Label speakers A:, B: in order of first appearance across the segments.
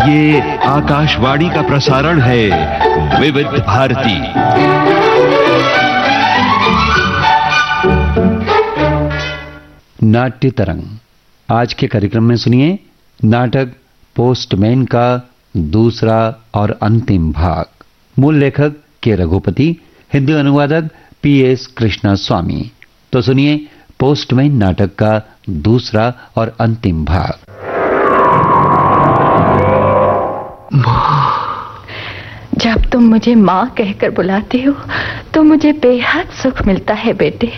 A: ये आकाशवाणी का प्रसारण है विविध भारती।
B: नाट्य तरंग। आज के कार्यक्रम में सुनिए नाटक पोस्टमैन का दूसरा और अंतिम भाग। मूल लेखक के रघुपति, हिंदी अनुवादक PS कृष्णा स्वामी। तो सुनिए पोस्टमैन नाटक का दूसरा और अंतिम भाग।
C: जब तुम मुझे माँ कहकर बुलाते हो तो मुझे बेहद सुख मिलता है बेटे।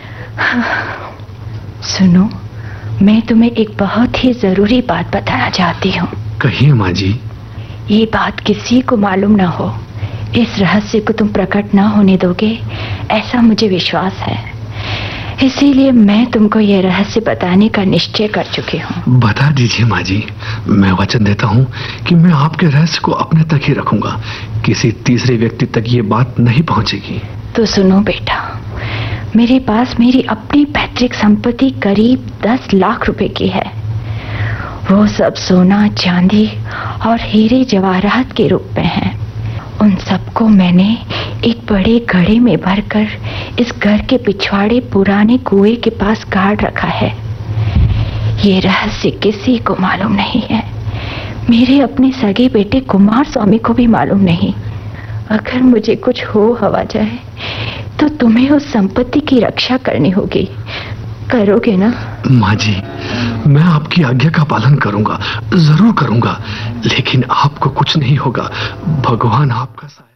C: सुनो, मैं तुम्हें एक बहुत ही जरूरी बात बताना चाहती हूँ।
D: कहिए माँ जी।
C: ये बात किसी को मालूम ना हो, इस रहस्य को तुम प्रकट ना होने दोगे, ऐसा मुझे विश्वास है। इसीलिए मैं तुमको ये रहस्य बताने का निश्चय कर चुकी हूँ।
D: बता दीजिए माँ जी, मैं वचन देता हूँ कि मैं आपके रहस्य को अपने तक ही रखूंगा, किसी तीसरे व्यक्ति तक ये बात नहीं पहुँचेगी।
C: तो सुनो बेटा, मेरे पास मेरी अपनी पैतृक संपत्ति करीब 10 लाख रुपए की है। वो सब सोना, चांदी और हीरे जवाहरात के रूप में है। उन सबको मैंने एक बड़े घड़े में भरकर इस घर के पिछवाड़े पुराने कुएं के पास गाड़ रखा है। ये रहस्य किसी को मालूम नहीं है, मेरे अपने सगे बेटे कुमार स्वामी को भी मालूम नहीं। अगर मुझे कुछ हो हवा जाए तो तुम्हें उस संपत्ति की रक्षा करनी होगी। करोगे ना?
D: माँ जी, मैं आपकी आज्ञा का पालन करूंगा, जरूर करूंगा, लेकिन आपको कुछ नहीं होगा। भगवान आपका साथ।